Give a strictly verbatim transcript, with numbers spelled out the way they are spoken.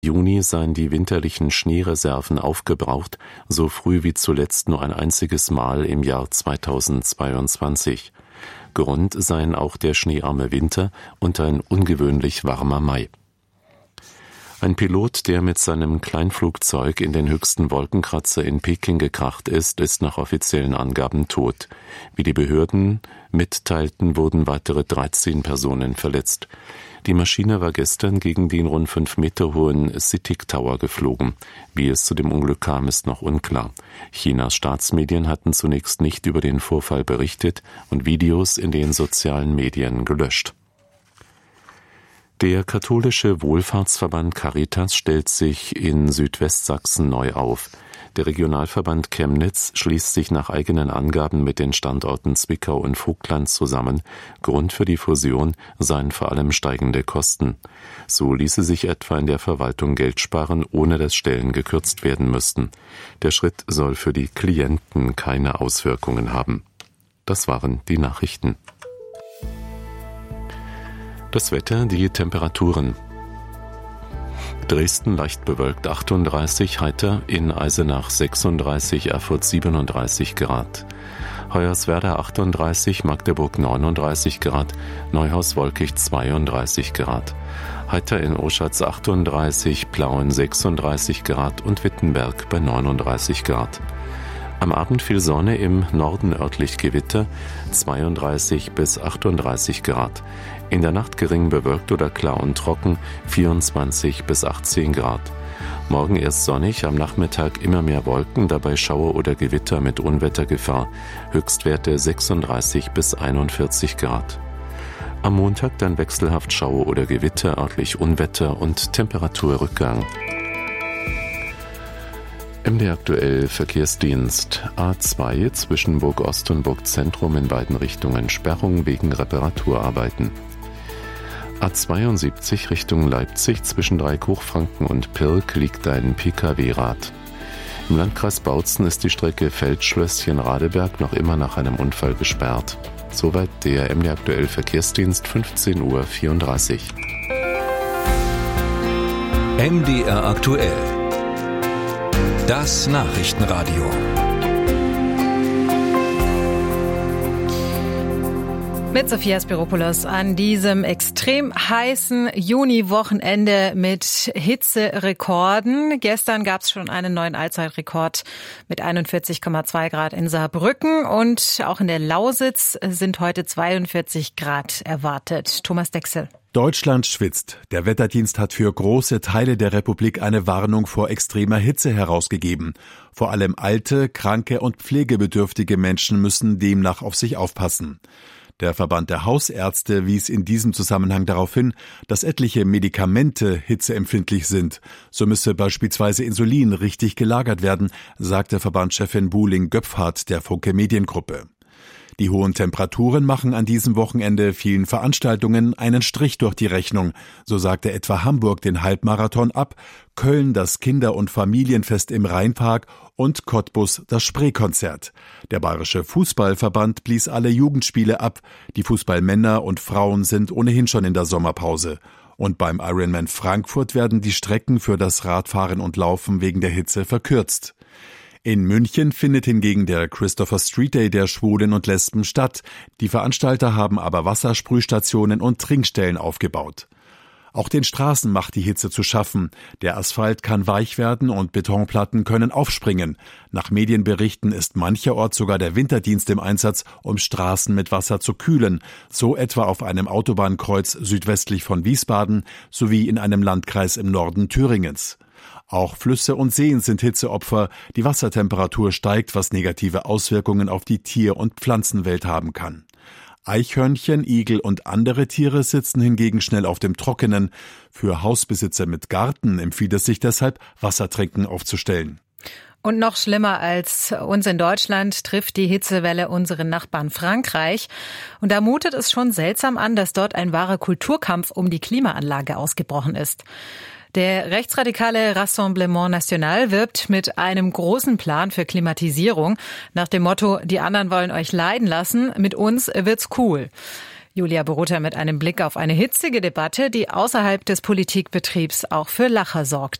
Juni seien die winterlichen Schneereserven aufgebraucht, so früh wie zuletzt nur ein einziges Mal im Jahr zweitausendzweiundzwanzig. Grund seien auch der schneearme Winter und ein ungewöhnlich warmer Mai. Ein Pilot, der mit seinem Kleinflugzeug in den höchsten Wolkenkratzer in Peking gekracht ist, ist nach offiziellen Angaben tot. Wie die Behörden mitteilten, wurden weitere dreizehn Personen verletzt. Die Maschine war gestern gegen den rund fünf Meter hohen CITIC Tower geflogen. Wie es zu dem Unglück kam, ist noch unklar. Chinas Staatsmedien hatten zunächst nicht über den Vorfall berichtet und Videos in den sozialen Medien gelöscht. Der katholische Wohlfahrtsverband Caritas stellt sich in Südwestsachsen neu auf. Der Regionalverband Chemnitz schließt sich nach eigenen Angaben mit den Standorten Zwickau und Vogtland zusammen. Grund für die Fusion seien vor allem steigende Kosten. So ließe sich etwa in der Verwaltung Geld sparen, ohne dass Stellen gekürzt werden müssten. Der Schritt soll für die Klienten keine Auswirkungen haben. Das waren die Nachrichten. Das Wetter, die Temperaturen. Dresden leicht bewölkt achtunddreißig, heiter, in Eisenach sechsunddreißig, Erfurt siebenunddreißig Grad. Hoyerswerda achtunddreißig, Magdeburg neununddreißig Grad, Neuhaus wolkig zweiunddreißig Grad. Heiter in Oschatz achtunddreißig, Plauen sechsunddreißig Grad und Wittenberg bei neununddreißig Grad. Am Abend viel Sonne, im Norden örtlich Gewitter, zweiunddreißig bis achtunddreißig Grad. In der Nacht gering bewölkt oder klar und trocken, vierundzwanzig bis achtzehn Grad. Morgen erst sonnig, am Nachmittag immer mehr Wolken, dabei Schauer oder Gewitter mit Unwettergefahr. Höchstwerte sechsunddreißig bis einundvierzig Grad. Am Montag dann wechselhaft Schauer oder Gewitter, örtlich Unwetter und Temperaturrückgang. M D aktuell Verkehrsdienst A zwei zwischen Burg Ost und Burg Zentrum in beiden Richtungen Sperrung wegen Reparaturarbeiten. A zweiundsiebzig Richtung Leipzig zwischen Dreieck-Hochfranken und Pirk liegt ein Pkw-Rad. Im Landkreis Bautzen ist die Strecke Feldschlösschen-Radeberg noch immer nach einem Unfall gesperrt. Soweit der M D aktuell Verkehrsdienst, fünfzehn Uhr vierunddreißig. M D R aktuell. Das Nachrichtenradio. Mit Sophia Spiropoulos an diesem extrem heißen Juni-Wochenende mit Hitzerekorden. Gestern gab es schon einen neuen Allzeitrekord mit einundvierzig Komma zwei Grad in Saarbrücken und auch in der Lausitz sind heute zweiundvierzig Grad erwartet. Thomas Dechsel. Deutschland schwitzt. Der Wetterdienst hat für große Teile der Republik eine Warnung vor extremer Hitze herausgegeben. Vor allem alte, kranke und pflegebedürftige Menschen müssen demnach auf sich aufpassen. Der Verband der Hausärzte wies in diesem Zusammenhang darauf hin, dass etliche Medikamente hitzeempfindlich sind. So müsse beispielsweise Insulin richtig gelagert werden, sagte Verbandschefin Buhling-Göpfhardt der Funke Mediengruppe. Die hohen Temperaturen machen an diesem Wochenende vielen Veranstaltungen einen Strich durch die Rechnung. So sagte etwa Hamburg den Halbmarathon ab, Köln das Kinder- und Familienfest im Rheinpark und Cottbus das Spreekonzert. Der Bayerische Fußballverband blies alle Jugendspiele ab. Die Fußballmänner und Frauen sind ohnehin schon in der Sommerpause. Und beim Ironman Frankfurt werden die Strecken für das Radfahren und Laufen wegen der Hitze verkürzt. In München findet hingegen der Christopher Street Day der Schwulen und Lesben statt. Die Veranstalter haben aber Wassersprühstationen und Trinkstellen aufgebaut. Auch den Straßen macht die Hitze zu schaffen. Der Asphalt kann weich werden und Betonplatten können aufspringen. Nach Medienberichten ist mancherorts sogar der Winterdienst im Einsatz, um Straßen mit Wasser zu kühlen. So etwa auf einem Autobahnkreuz südwestlich von Wiesbaden sowie in einem Landkreis im Norden Thüringens. Auch Flüsse und Seen sind Hitzeopfer. Die Wassertemperatur steigt, was negative Auswirkungen auf die Tier- und Pflanzenwelt haben kann. Eichhörnchen, Igel und andere Tiere sitzen hingegen schnell auf dem Trockenen. Für Hausbesitzer mit Garten empfiehlt es sich deshalb, Wassertränken aufzustellen. Und noch schlimmer als uns in Deutschland trifft die Hitzewelle unseren Nachbarn Frankreich. Und da mutet es schon seltsam an, dass dort ein wahrer Kulturkampf um die Klimaanlage ausgebrochen ist. Der rechtsradikale Rassemblement National wirbt mit einem großen Plan für Klimatisierung nach dem Motto, die anderen wollen euch leiden lassen, mit uns wird's cool. Julia Borutta mit einem Blick auf eine hitzige Debatte, die außerhalb des Politikbetriebs auch für Lacher sorgt.